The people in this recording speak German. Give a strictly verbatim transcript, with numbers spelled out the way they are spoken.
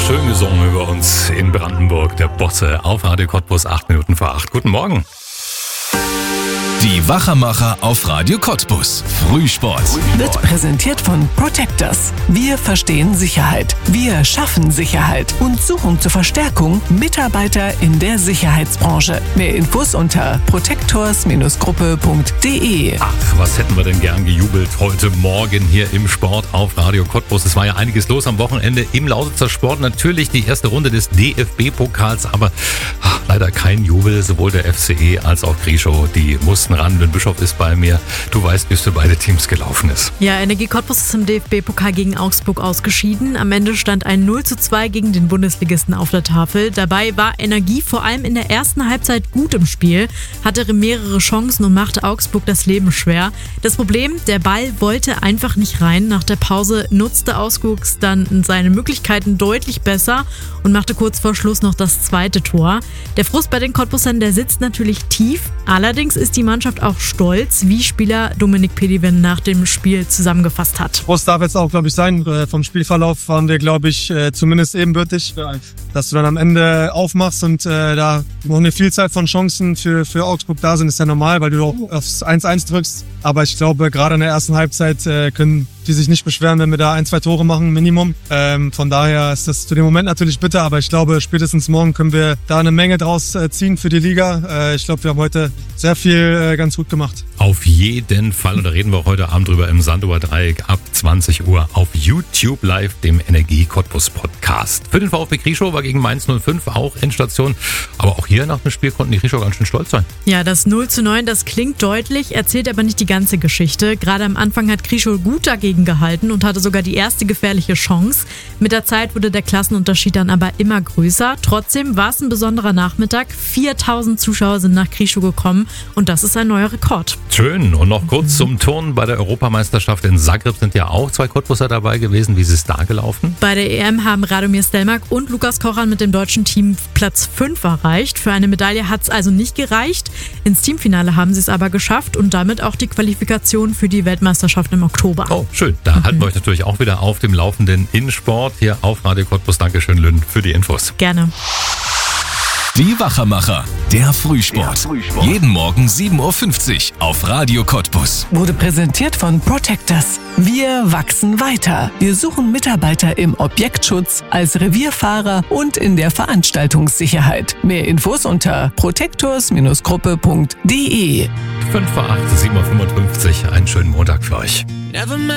schön gesungen über uns in Brandenburg, der Bosse auf Radio Cottbus, acht Minuten vor acht. Guten Morgen. Die Wachermacher auf Radio Cottbus. Frühsport. Wird präsentiert von Protectors. Wir verstehen Sicherheit. Wir schaffen Sicherheit und suchen zur Verstärkung Mitarbeiter in der Sicherheitsbranche. Mehr Infos unter protectors Gruppe punkt de. Ach, was hätten wir denn gern gejubelt heute Morgen hier im Sport auf Radio Cottbus. Es war ja einiges los am Wochenende im Lausitzer Sport. Natürlich die erste Runde des D F B-Pokals, aber ach, leider kein Jubel. Sowohl der F C E als auch Grieschow, die mussten ran. Lynn Bischof ist bei mir. Du weißt, wie es für beide Teams gelaufen ist. Ja, Energie Cottbus ist im D F B-Pokal gegen Augsburg ausgeschieden. Am Ende stand ein null zu zwei gegen den Bundesligisten auf der Tafel. Dabei war Energie vor allem in der ersten Halbzeit gut im Spiel, hatte mehrere Chancen und machte Augsburg das Leben schwer. Das Problem, der Ball wollte einfach nicht rein. Nach der Pause nutzte Augsburg dann seine Möglichkeiten deutlich besser und machte kurz vor Schluss noch das zweite Tor. Der Frust bei den Cottbusern, der sitzt natürlich tief. Allerdings ist die Mannschaft auch stolz, wie Spieler Dominik Pediven nach dem Spiel zusammengefasst hat. Frust darf jetzt auch, glaube ich, sein. Vom Spielverlauf waren wir, glaube ich, zumindest ebenbürtig. Dass du dann am Ende aufmachst und äh, da noch eine Vielzahl von Chancen für, für Augsburg da sind, ist ja normal, weil du auch aufs eins eins drückst. Aber ich glaube, gerade in der ersten Halbzeit äh, können die sich nicht beschweren, wenn wir da ein, zwei Tore machen, Minimum. Ähm, von daher ist das zu dem Moment natürlich bitter, aber ich glaube, spätestens morgen können wir da eine Menge draus äh, ziehen für die Liga. Äh, ich glaube, wir haben heute sehr viel äh, ganz gut gemacht. Auf jeden Fall, und da reden wir heute Abend drüber im Sanduer Dreieck ab zwanzig Uhr auf YouTube live, dem Energie Cottbus Podcast. Für den VfB Grieschow war gegen Mainz null fünf auch Endstation, aber auch hier nach dem Spiel konnten die Grieschow ganz schön stolz sein. Ja, das null zu neun, das klingt deutlich, erzählt aber nicht die ganze Geschichte. Gerade am Anfang hat Grieschow gut dagegen gehalten und hatte sogar die erste gefährliche Chance. Mit der Zeit wurde der Klassenunterschied dann aber immer größer. Trotzdem war es ein besonderer Nachmittag. viertausend Zuschauer sind nach Grieschow gekommen und das ist ein neuer Rekord. Schön. Und noch kurz zum Turnen. Bei der Europameisterschaft in Zagreb sind ja auch zwei Cottbuser dabei gewesen. Wie ist es da gelaufen? Bei der E M haben Radomir Stelmach und Lukas Kocher mit dem deutschen Team Platz fünf erreicht. Für eine Medaille hat es also nicht gereicht. Ins Teamfinale haben sie es aber geschafft und damit auch die Qualifikation für die Weltmeisterschaft im Oktober. Oh, schön. Da halten wir euch natürlich auch wieder auf dem Laufenden in Sport hier auf Radio Cottbus. Dankeschön, Lynn, für die Infos. Gerne. Die Wachermacher, der Frühsport. Der Frühsport. Jeden Morgen sieben Uhr fünfzig auf Radio Cottbus. Wurde präsentiert von Protectors. Wir wachsen weiter. Wir suchen Mitarbeiter im Objektschutz, als Revierfahrer und in der Veranstaltungssicherheit. Mehr Infos unter protectors Gruppe punkt de. fünf vor acht, sieben Uhr fünfundfünfzig. Einen schönen Montag für euch.